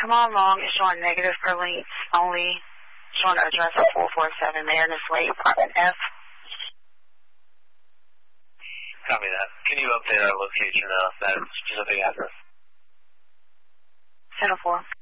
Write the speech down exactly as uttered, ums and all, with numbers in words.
Come on along is showing negative for links only, showing the address of four four seven Marinus Way, apartment F. Copy that. Can you update our location of that specific address? ten oh four.